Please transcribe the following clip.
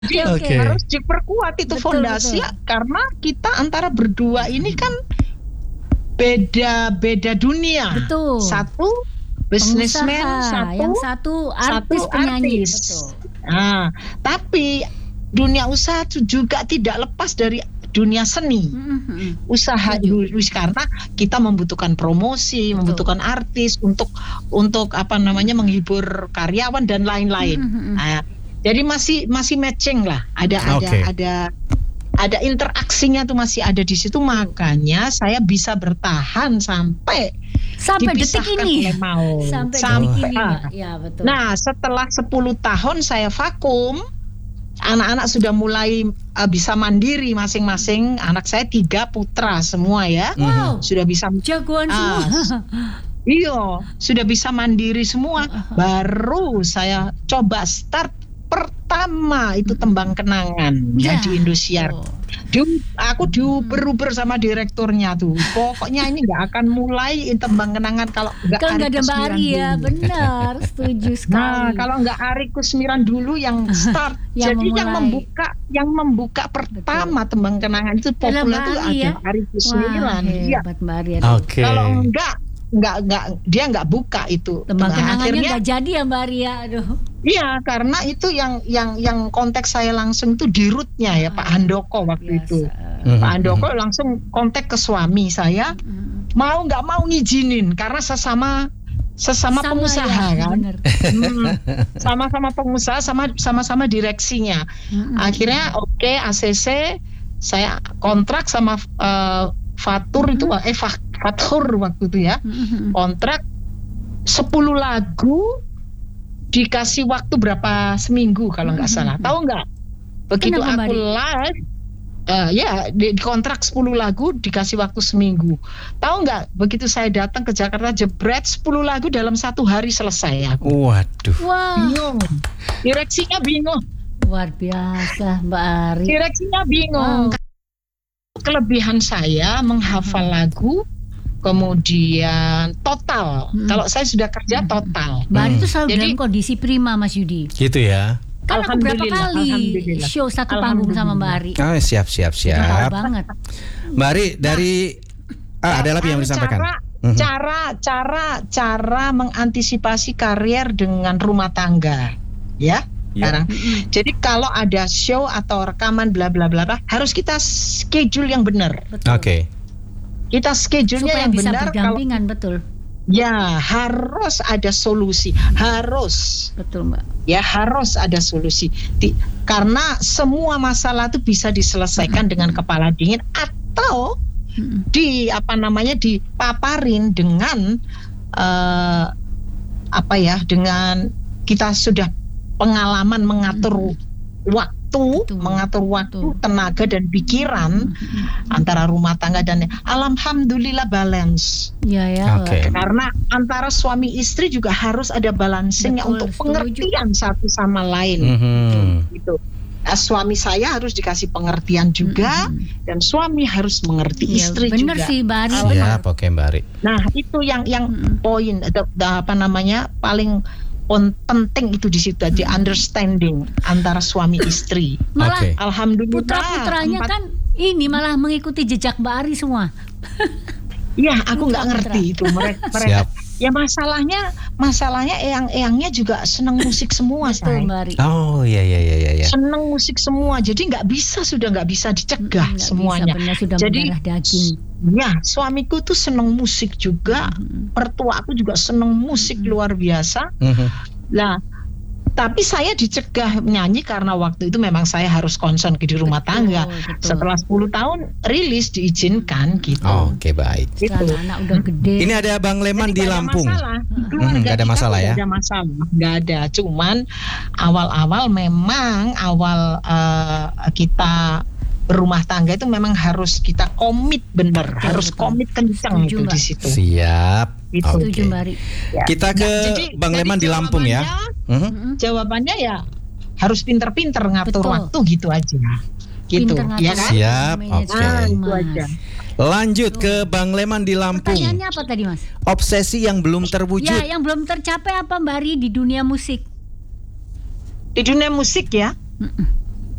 Oke. Harus diperkuat itu Betul, fondasi karena kita antara berdua ini kan beda dunia. Betul. Satu businessman, yang satu artis penyanyi. Betul. Nah, tapi dunia usaha juga tidak lepas dari dunia seni. Usaha karena kita membutuhkan promosi, membutuhkan artis untuk menghibur karyawan dan lain-lain. Nah, jadi masih matching lah. Ada interaksinya tuh masih ada di situ, makanya saya bisa bertahan sampai detik ini. Sampai ya, betul. Nah, setelah 10 tahun saya vakum, anak-anak sudah mulai bisa mandiri masing-masing. Anak saya 3 putra semua ya. Wow. Sudah bisa jagoan semua. Iya, sudah bisa mandiri semua. Baru saya coba start pertama itu Tembang Kenangan di Indosiar. Aku diuber-uber sama direkturnya tuh. Pokoknya ini nggak akan mulai Tembang Kenangan kalau nggak ada Mbak Ari ya. Benar, setuju sekali. Nah, kalau nggak Ari Kusmiran dulu yang start. Jadi yang membuka pertama Tembang Kenangan itu populer itu ada Ari Kusmiran. Iya. Mbak Ari. Kalau enggak dia nggak buka itu. Tembang Kenangannya nggak jadi ya Mbak Ria. Aduh. Iya, karena itu yang konteks saya langsung itu di rootnya ya Pak Handoko waktu itu. Pak Handoko langsung kontak ke suami saya, mau nggak mau ngizinin karena sesama pengusaha ya, kan. Sama-sama pengusaha, sama-sama direksinya. Akhirnya oke, ACC saya kontrak sama Fatur itu Fatur waktu itu ya. Kontrak 10 lagu dikasih waktu berapa seminggu kalau nggak salah. Tahu nggak? Begitu aku live di kontrak 10 lagu dikasih waktu seminggu. Tahu nggak? Begitu saya datang ke Jakarta jebret 10 lagu dalam 1 hari selesai aku. Waduh. Bingung. Direksinya bingung. Luar biasa Mbak Ari. Direksinya bingung. Kelebihan saya menghafal lagu, kemudian total. Kalau saya sudah kerja total. Mbak Ari itu selalu dalam kondisi prima Mas Yudi. Gitu ya. Kan aku berapa kali show satu panggung sama Mbak Ari. Siap. Tahu banget. Mbak Ari dari ada lagi yang disampaikan. Cara mengantisipasi karier dengan rumah tangga, ya. Sekarang. Jadi kalau ada show atau rekaman bla bla bla harus kita schedule yang benar. Oke. Kita schedule-nya yang benar. Berdampingan, betul. Ya, harus ada solusi. Harus. Betul, Mbak. Ya, harus ada solusi. Karena semua masalah itu bisa diselesaikan dengan kepala dingin atau dipaparin dengan dengan kita sudah pengalaman mengatur waktu, tenaga dan pikiran antara rumah tangga dan alhamdulillah balance. Ya. Okay. Karena antara suami istri juga harus ada balancingnya untuk pengertian satu sama lain. Gitu. Nah, suami saya harus dikasih pengertian juga dan suami harus mengerti istri bener juga. Benar sih, Mbak Ari. Siap, oke Mbak Ari. Nah, itu yang poin paling penting itu di situ di understanding antara suami istri. Malah alhamdulillah putra-putranya kan ini malah mengikuti jejak Mbak Ari semua. Iya, aku nggak ngerti itu mereka. Ya masalahnya eyang-eyangnya juga senang musik semua, Betul, Mbak Ari. Oh iya. Senang musik semua, jadi nggak bisa dicegah semuanya. Sudah jadi mendarah daging. Ya, suamiku tuh senang musik juga, pertua aku juga senang musik luar biasa. Nah, tapi saya dicegah nyanyi karena waktu itu memang saya harus konsen di rumah tangga. Betul. Setelah 10 tahun rilis diizinkan gitu. Oke, baik. Gitu. Anak udah gede. Ini ada Bang Leman di Lampung. Nggak ada masalah ya? Nggak ada. Cuman awal memang kita berumah tangga itu memang harus kita komit bener, harus komit kencang itu di situ. Siap. Setuju, Mbak Ari. Ya. Kita ke Bang Leman di Lampung ya. Jawabannya ya harus pinter-pinter ngatur waktu gitu aja. Gitu, ya kan? Siap. Oke. Itu aja. Lanjut ke Bang Leman di Lampung. Pertanyaannya apa tadi, Mas? Obsesi yang belum terwujud. Ya, yang belum tercapai apa Mbak Ari di dunia musik? Di dunia musik ya.